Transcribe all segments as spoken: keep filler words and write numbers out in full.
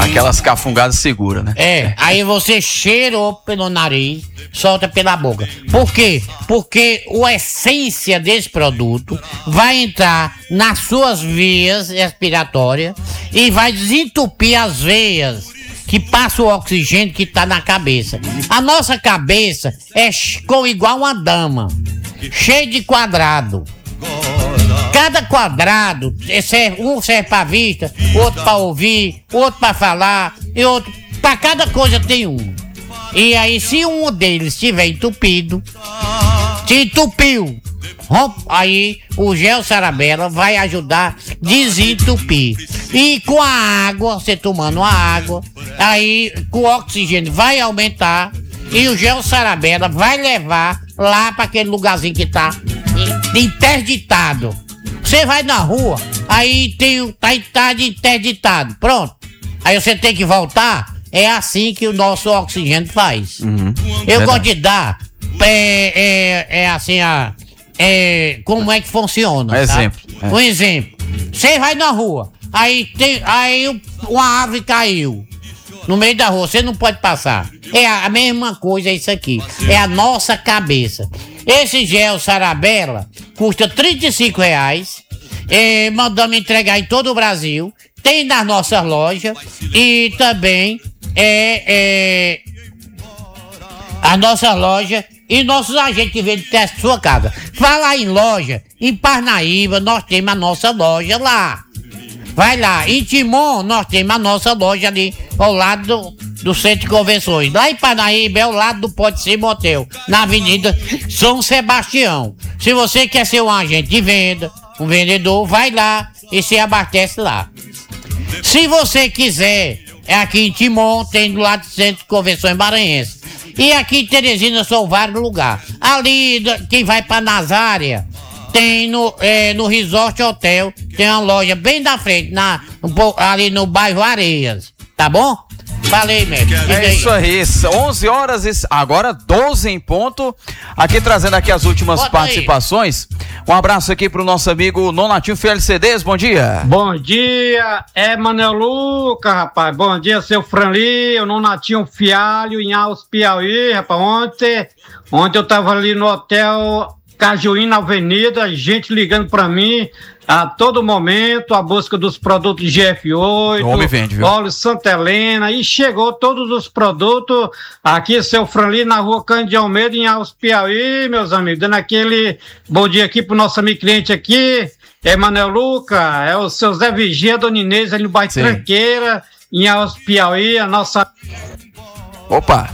Aquelas cafungadas seguras, né? É, aí você cheirou pelo nariz, solta pela boca. Por quê? Porque a essência desse produto vai entrar nas suas vias respiratórias e vai desentupir as veias que passa o oxigênio que tá na cabeça. A nossa cabeça é com igual uma dama, cheia de quadrado. Cada quadrado, um serve pra vista, outro pra ouvir, outro pra falar, e outro. Pra cada coisa tem um. E aí, se um deles estiver entupido, se entupiu, aí o gel Sarabella vai ajudar a desentupir. E com a água, você tomando a água, aí o oxigênio vai aumentar e o gel Sarabella vai levar lá para aquele lugarzinho que tá interditado. Você vai na rua, aí tem tá, tá interditado, pronto. Aí você tem que voltar, é assim que o nosso oxigênio faz. Uhum. Eu gosto de dar, é, é, é assim, a, é, como é que funciona. Um tá? exemplo. É. Um exemplo. Você vai na rua, aí, tem, aí uma árvore caiu no meio da rua, você não pode passar. É a mesma coisa isso aqui, é a nossa cabeça. Esse gel Sarabella custa trinta e cinco reais, é, mandamos entregar em todo o Brasil, tem nas nossas lojas e também é, é a nossa loja e nossos agentes que vendem até a sua casa. Falar em loja, em Parnaíba nós temos a nossa loja lá. Vai lá, em Timon nós temos a nossa loja ali ao lado do, do Centro de Convenções. Lá em Parnaíba é ao lado do Pode Ser Motel, na Avenida São Sebastião. Se você quer ser um agente de venda, um vendedor, vai lá e se abastece lá. Se você quiser, é aqui em Timon, tem do lado do Centro de Convenções Maranhense. E aqui em Teresina são vários lugares. Ali, quem vai pra Nazária, tem no, é, no Resort Hotel, tem uma loja bem da frente, na, um, ali no bairro Areias, tá bom? Falei, mesmo. É isso aí, onze horas, e, agora doze em ponto, aqui trazendo aqui as últimas Bota participações. Aí. Um abraço aqui pro nosso amigo Nonatinho Fiel C Ds, bom dia. Bom dia, é Manel Luca, rapaz, bom dia, seu Franli, o Nonatinho Fialho, em Alves, Piauí, rapaz, ontem, ontem eu tava ali no hotel Cajuí na Avenida, gente ligando pra mim a todo momento, a busca dos produtos G F oito, óleo Santa Helena, e chegou todos os produtos aqui, seu Franli, na rua Cândido de Almeida, em Alves, Piauí, meus amigos, dando aquele bom dia aqui pro nosso amigo cliente aqui, é Manel Luca, é o seu Zé Vigia, Dona Inês, ali no bairro Sim. Tranqueira, em Alves, Piauí, a nossa... Opa!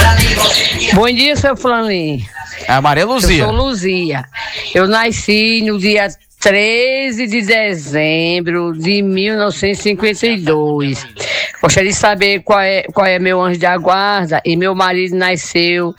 Bom dia, seu Franli. É a Maria Luzia. Eu sou Luzia. Eu nasci no dia treze de dezembro de mil novecentos e cinquenta e dois. Gostaria de saber qual é, qual é meu anjo da guarda. E meu marido nasceu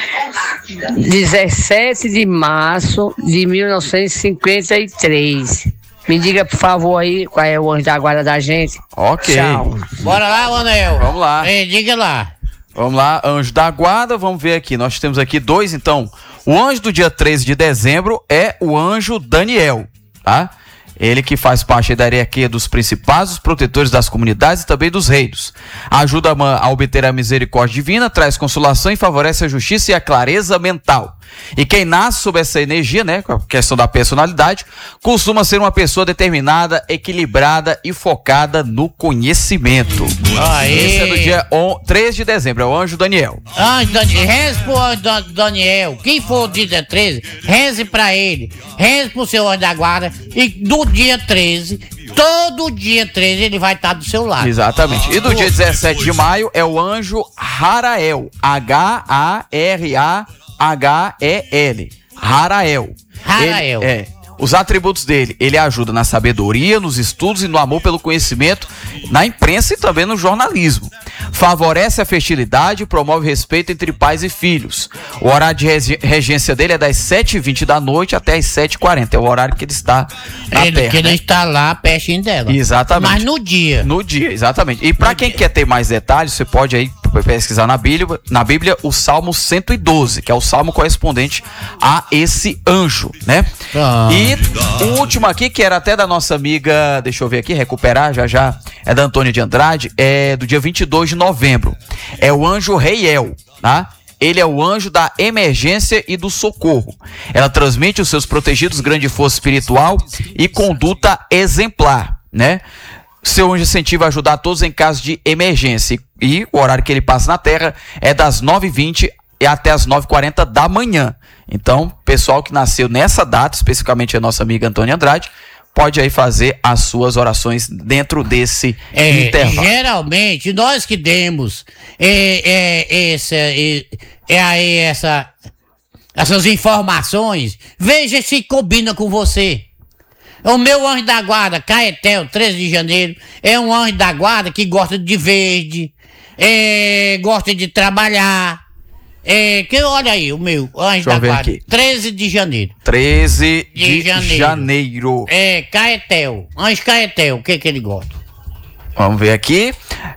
dezessete de março de mil novecentos e cinquenta e três. Me diga, por favor, aí qual é o anjo da guarda da gente. Ok. Tchau. Bora lá, Manel. Vamos lá. Ei, diga lá. Vamos lá, anjo da guarda, vamos ver aqui, nós temos aqui dois, então, o anjo do dia treze de dezembro é o anjo Daniel, tá? Ele que faz parte da hierarquia dos principais, dos protetores das comunidades e também dos reinos. Ajuda a obter a misericórdia divina, traz consolação e favorece a justiça e a clareza mental. E quem nasce sob essa energia, né, com a questão da personalidade, costuma ser uma pessoa determinada, equilibrada e focada no conhecimento. Aê. Esse é do dia treze de dezembro, é o anjo Daniel. Anjo Daniel, reze pro anjo Daniel. Quem for do dia treze, reze pra ele. Reze pro seu anjo da guarda. E do dia treze, todo dia treze, ele vai estar do seu lado. Exatamente. E do dia dezessete de maio é o anjo Harael. H A R A H E L. Harael. Harael. Ele, é. Os atributos dele, ele ajuda na sabedoria, nos estudos e no amor pelo conhecimento, na imprensa e também no jornalismo. Favorece a fertilidade e promove respeito entre pais e filhos. O horário de regência dele é das sete e vinte da noite até as sete e quarenta. É o horário que ele está na ele, Terra. Que ele está lá pertinho dela. Exatamente. Mas no dia. No dia, exatamente. E para quem quer ter mais detalhes, você pode aí foi pesquisar na Bíblia, na Bíblia o Salmo cento e doze, que é o salmo correspondente a esse anjo, né? Ah. E o último aqui, que era até da nossa amiga, deixa eu ver aqui, recuperar já já, é da Antônia de Andrade, é do dia vinte e dois de novembro. É o anjo Reiel, tá? Ele é o anjo da emergência e do socorro. Ela transmite os seus protegidos grande força espiritual e conduta exemplar, né? Seu anjo incentiva a ajudar todos em caso de emergência. E o horário que ele passa na Terra é das nove e vinte e até as nove e quarenta da manhã. Então, pessoal que nasceu nessa data, especificamente a nossa amiga Antônia Andrade, pode aí fazer as suas orações dentro desse é, intervalo. Geralmente, nós que demos é, é, essa, é, é aí essa, essas informações, veja se combina com você. O meu anjo da guarda, Caetel, treze de janeiro, é um anjo da guarda que gosta de verde, é, gosta de trabalhar. É, que olha aí, o meu anjo da guarda, aqui. treze de janeiro. treze de, de janeiro. janeiro. É, Caetel, anjo Caetel, o que que ele gosta? Vamos ver aqui.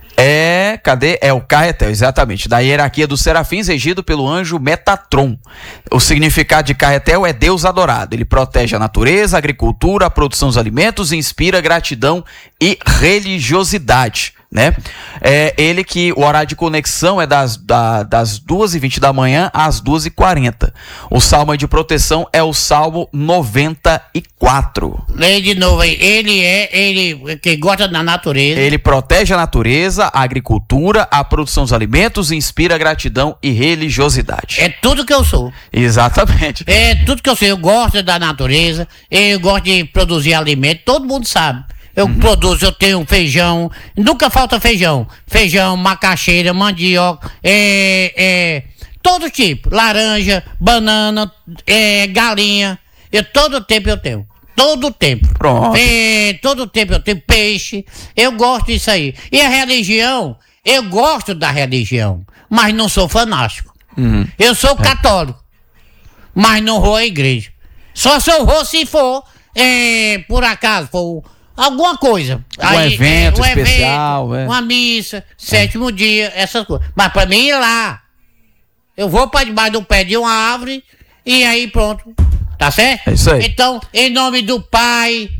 É, cadê? É o Caetel, exatamente. Da hierarquia dos serafins, regido pelo anjo Metatron. O significado de Caetel é Deus adorado. Ele protege a natureza, a agricultura, a produção dos alimentos e inspira gratidão e religiosidade, né? É ele que o horário de conexão é das, da, das duas e vinte da manhã às duas e quarenta. O salmo de proteção é o Salmo noventa e quatro. Leia de novo aí. Ele é, ele que gosta da natureza. Ele protege a natureza, a agricultura, a produção dos alimentos, inspira gratidão e religiosidade. É tudo que eu sou. Exatamente. É tudo que eu sou. Eu gosto da natureza, eu gosto de produzir alimento, todo mundo sabe. Eu uhum. produzo, eu tenho feijão, nunca falta feijão. Feijão, macaxeira, mandioca, é, é, todo tipo. Laranja, banana, é, galinha. Eu, todo tempo eu tenho. Todo tempo. Pronto. É, todo tempo eu tenho peixe. Eu gosto disso aí. E a religião, eu gosto da religião, mas não sou fanático. Uhum. Eu sou católico, mas não vou à igreja. Só se eu vou se for, é, por acaso, for alguma coisa. Um aí, evento é, um especial. Evento, é. Uma missa, sétimo é. dia, essas coisas. Mas pra mim ir lá, eu vou pra debaixo do pé de uma árvore e aí pronto. Tá certo? É isso aí. Então, em nome do Pai,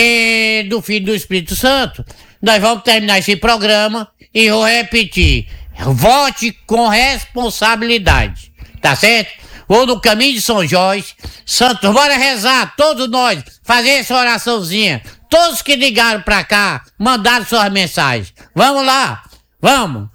e do Filho e do Espírito Santo, nós vamos terminar esse programa e vou repetir. Vote com responsabilidade. Tá certo? Vou no caminho de São Jorge. Santo, bora rezar, todos nós, fazer essa oraçãozinha. Todos que ligaram pra cá, mandaram suas mensagens. Vamos lá, vamos.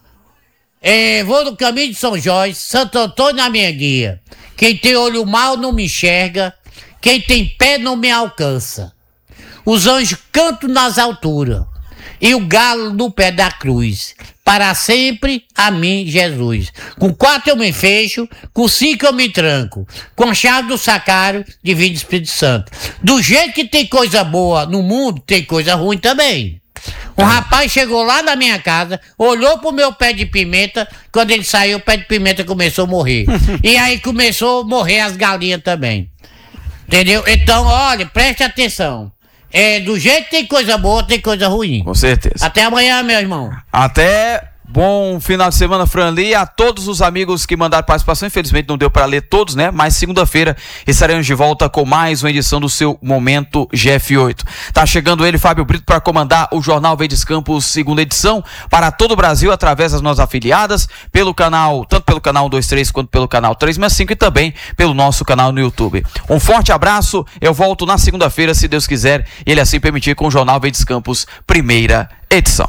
É, vou no caminho de São Jorge, Santo Antônio na minha guia. Quem tem olho mau não me enxerga, quem tem pé não me alcança. Os anjos cantam nas alturas, e o galo no pé da cruz. Para sempre, a mim, Jesus. Com quatro eu me fecho, com cinco eu me tranco. Com a chave do sacrário, divino Espírito Santo. Do jeito que tem coisa boa no mundo, tem coisa ruim também. Um rapaz chegou lá na minha casa, olhou pro meu pé de pimenta, quando ele saiu, o pé de pimenta começou a morrer. E aí começou a morrer as galinhas também. Entendeu? Então, olha, preste atenção. É, do jeito que tem coisa boa, tem coisa ruim. Com certeza. Até amanhã, meu irmão. Até... Bom final de semana, Franli, a todos os amigos que mandaram participação. Infelizmente não deu para ler todos, né? Mas segunda-feira estaremos de volta com mais uma edição do seu Momento G F oito. Tá chegando ele, Fábio Brito, para comandar o Jornal Verdes Campos, segunda edição, para todo o Brasil, através das nossas afiliadas, pelo canal, tanto pelo canal um dois três quanto pelo canal três sessenta e cinco e também pelo nosso canal no YouTube. Um forte abraço, eu volto na segunda-feira, se Deus quiser, e ele assim permitir, com o Jornal Verdes Campos, primeira edição.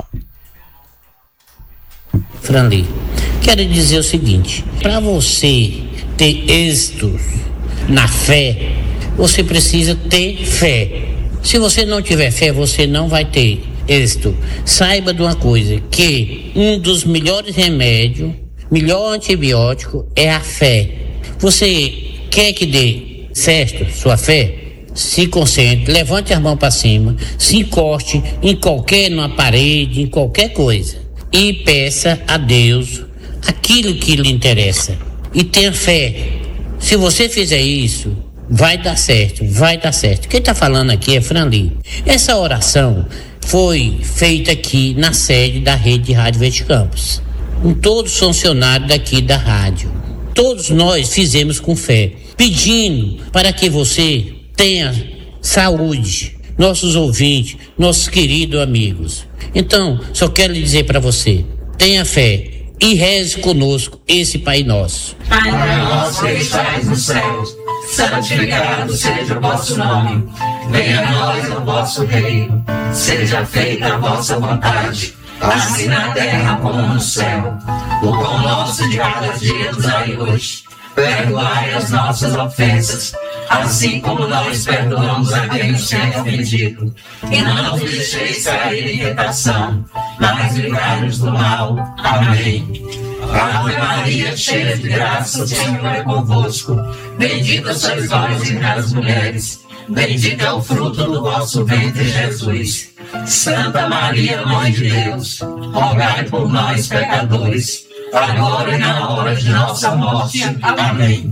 Franli, quero dizer o seguinte: para você ter êxito na fé, você precisa ter fé. Se você não tiver fé, você não vai ter êxito. Saiba de uma coisa, que um dos melhores remédios, melhor antibiótico é a fé. Você quer que dê certo sua fé? Se concentre, levante as mãos para cima, se encoste em qualquer, numa parede, em qualquer coisa. E peça a Deus aquilo que lhe interessa. E tenha fé. Se você fizer isso, vai dar certo, vai dar certo. Quem está falando aqui é Franli. Essa oração foi feita aqui na sede da Rede de Rádio Verdes Campos. com todos os funcionários daqui da rádio. Todos nós fizemos com fé, pedindo para que você tenha saúde, nossos ouvintes, nossos queridos amigos. Então, só quero lhe dizer para você, tenha fé e reze conosco esse Pai Nosso. Pai nosso que estais nos céus, santificado seja o vosso nome. Venha a nós o vosso reino, seja feita a vossa vontade, assim na terra como no céu. O pão nosso de cada dia nos dai hoje. Perdoai as nossas ofensas, assim como nós perdoamos a quem nos tem ofendido. E não nos deixeis cair em tentação, mas livrai-nos do mal. Amém. Ave Maria, cheia de graça, o Senhor é convosco. Bendita sois vós entre as mulheres, bendito é o fruto do vosso ventre, Jesus. Santa Maria, Mãe de Deus, rogai por nós, pecadores, agora e na hora de nossa morte. Amém.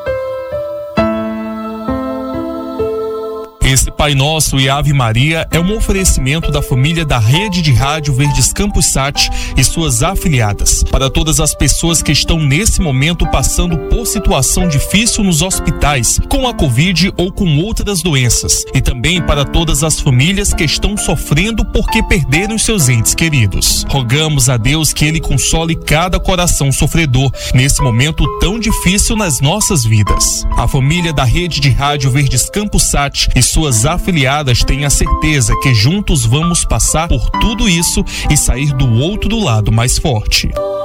Esse Pai Nosso e Ave Maria é um oferecimento da família da Rede de Rádio Verdes Campos Sat e suas afiliadas. Para todas as pessoas que estão nesse momento passando por situação difícil nos hospitais, com a Covid ou com outras doenças. E também para todas as famílias que estão sofrendo porque perderam seus entes queridos. Rogamos a Deus que Ele console cada coração sofredor nesse momento tão difícil nas nossas vidas. A família da Rede de Rádio Verdes Campos Sat e suas afiliadas têm a certeza que juntos vamos passar por tudo isso e sair do outro lado mais forte.